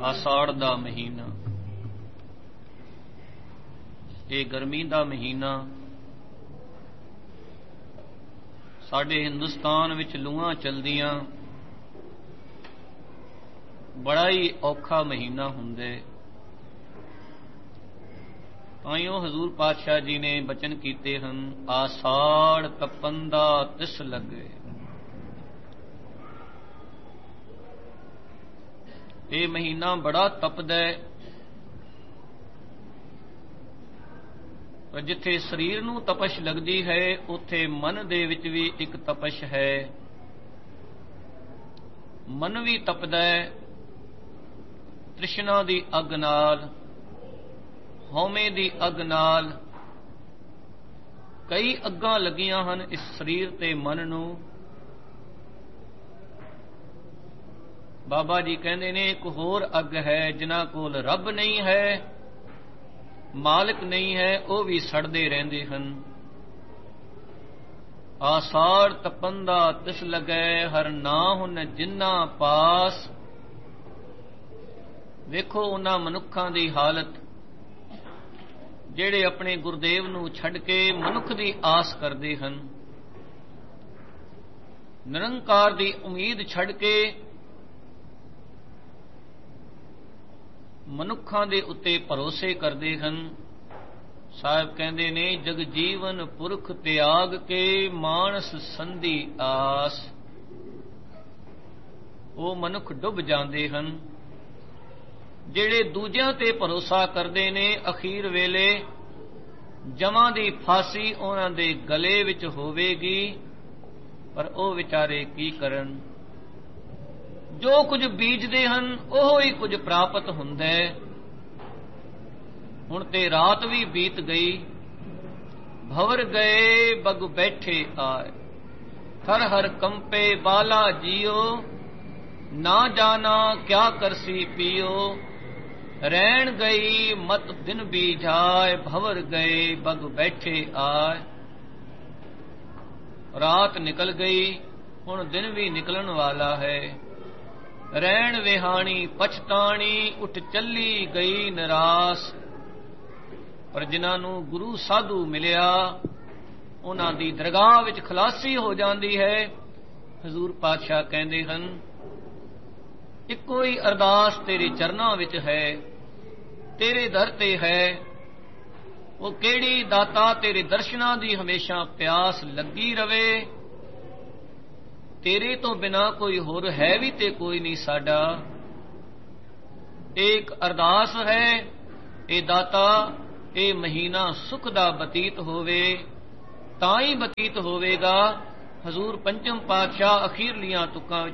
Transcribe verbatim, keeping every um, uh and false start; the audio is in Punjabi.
ਆਸਾੜ ਦਾ ਮਹੀਨਾ, ਇਹ ਗਰਮੀ ਦਾ ਮਹੀਨਾ। ਸਾਡੇ ਹਿੰਦੁਸਤਾਨ ਵਿੱਚ ਲੂਆਂ ਚਲਦੀਆਂ, ਬੜਾ ਹੀ ਔਖਾ ਮਹੀਨਾ ਹੁੰਦੇ। ਤਾਈਓ ਹਜ਼ੂਰ ਪਾਤਸ਼ਾਹ ਜੀ ਨੇ ਬਚਨ ਕੀਤੇ ਹਨ, ਆਸਾੜ ਤਪੰਦਾ ਤਿਸ ਲੱਗੇ। ਇਹ ਮਹੀਨਾ ਬੜਾ ਤਪਦਾ ਹੈ, ਪਰ ਜਿੱਥੇ ਸਰੀਰ ਨੂੰ ਤਪਸ਼ ਲੱਗਦੀ ਹੈ ਉੱਥੇ ਮਨ ਦੇ ਵਿੱਚ ਵੀ ਇੱਕ ਤਪਸ਼ ਹੈ। ਮਨ ਵੀ ਤਪਦਾ ਹੈ ਤ੍ਰਿਸ਼ਨਾ ਦੀ ਅੱਗ ਨਾਲ, ਹਉਮੈ ਦੀ ਅੱਗ ਨਾਲ। ਕਈ ਅੱਗਾਂ ਲੱਗੀਆਂ ਹਨ ਇਸ ਸਰੀਰ ਤੇ ਮਨ ਨੂੰ। ਬਾਬਾ ਜੀ ਕਹਿੰਦੇ ਨੇ ਇੱਕ ਹੋਰ ਅੱਗ ਹੈ, ਜਿਨ੍ਹਾਂ ਕੋਲ ਰੱਬ ਨਹੀਂ ਹੈ, ਮਾਲਕ ਨਹੀਂ ਹੈ, ਉਹ ਵੀ ਸੜਦੇ ਰਹਿੰਦੇ ਹਨ। ਆਸਾੜ ਤਪੰਦਾ ਤਿਸ ਲੱਗੈ, ਹਰ ਨਾਹੁਨ ਜਿਨ੍ਹਾਂ ਪਾਸ। ਵੇਖੋ ਉਹਨਾਂ ਮਨੁੱਖਾਂ ਦੀ ਹਾਲਤ ਜਿਹੜੇ ਆਪਣੇ ਗੁਰਦੇਵ ਨੂੰ ਛੱਡ ਕੇ ਮਨੁੱਖ ਦੀ ਆਸ ਕਰਦੇ ਹਨ, ਨਿਰੰਕਾਰ ਦੀ ਉਮੀਦ ਛੱਡ ਕੇ ਮਨੁੱਖਾਂ ਦੇ ਉੱਤੇ ਭਰੋਸੇ ਕਰਦੇ ਹਨ। ਸਾਹਿਬ ਕਹਿੰਦੇ ਨੇ, ਜਗ ਜੀਵਨ ਪੁਰਖ ਤਿਆਗ ਕੇ ਮਾਨਸ ਸੰਧੀ ਆਸ। ਉਹ ਮਨੁੱਖ ਡੁੱਬ ਜਾਂਦੇ ਹਨ ਜਿਹੜੇ ਦੂਜਿਆਂ ਤੇ ਭਰੋਸਾ ਕਰਦੇ ਨੇ। ਅਖੀਰ ਵੇਲੇ ਜਮਾਂ ਦੀ ਫਾਂਸੀ ਉਹਨਾਂ ਦੇ ਗਲੇ ਵਿੱਚ ਹੋਵੇਗੀ, ਪਰ ਉਹ ਵਿਚਾਰੇ ਕੀ ਕਰਨ। ਜੋ ਕੁਝ ਬੀਜਦੇ ਹਨ ਉਹ ਹੀ ਕੁਝ ਪ੍ਰਾਪਤ ਹੁੰਦਾ ਹੈ। ਹੁਣ ਤੇ ਰਾਤ ਵੀ ਬੀਤ ਗਈ, ਭਵਰ ਗਏ ਬਗ ਬੈਠੇ ਆਏ। ਥਰ ਹਰ ਕੰਪੇ ਬਾਲਾ ਜੀਓ, ਨਾ ਜਾਣਾ ਕਿਆ ਕਰਸੀ ਪੀਓ। ਰਹਿਣ ਗਈ ਮਤ ਦਿਨ ਬੀਜਾਏ, ਭਵਰ ਗਏ ਬਗ ਬੈਠੇ ਆਏ। ਰਾਤ ਨਿਕਲ ਗਈ, ਹੁਣ ਦਿਨ ਵੀ ਨਿਕਲਣ ਵਾਲਾ ਹੈ। ਰਹਿਣ ਵਿਹਾਣੀ ਪਛਤਾਣੀ, ਉੱਠ ਚੱਲੀ ਗਈ ਨਿਰਾਸ। ਪਰ ਜਿਨ੍ਹਾਂ ਨੂੰ ਗੁਰੂ ਸਾਧੂ ਮਿਲਿਆ ਉਹਨਾਂ ਦੀ ਦਰਗਾਹ ਵਿੱਚ ਖਲਾਸੀ ਹੋ ਜਾਂਦੀ ਹੈ। ਹਜ਼ੂਰ ਪਾਤਸ਼ਾਹ ਕਹਿੰਦੇ ਹਨ, ਇੱਕੋ ਹੀ ਅਰਦਾਸ ਤੇਰੇ ਚਰਨਾਂ ਵਿੱਚ ਹੈ, ਤੇਰੇ ਦਰ ਤੇ ਹੈ। ਉਹ ਕਿਹੜੀ ਦਾਤਾ, ਤੇਰੇ ਦਰਸ਼ਨਾਂ ਦੀ ਹਮੇਸ਼ਾ ਪਿਆਸ ਲੱਗੀ ਰਵੇ। ਤੇਰੇ ਤੋਂ ਬਿਨਾ ਕੋਈ ਹੋਰ ਹੈ ਵੀ ਤੇ ਕੋਈ ਨਹੀਂ ਸਾਡਾ। ਇੱਕ ਅਰਦਾਸ ਹੈ, ਇਹ ਦਾਤਾ ਇਹ ਮਹੀਨਾ ਸੁਖ ਦਾ ਬਤੀਤ ਹੋਵੇ, ਤਾਂ ਹੀ ਬਤੀਤ ਹੋਵੇਗਾ। ਹਜ਼ੂਰ ਪੰਚਮ ਪਾਤਸ਼ਾਹ ਅਖੀਰਲੀਆਂ ਤੁਕਾਂ ਵਿੱਚ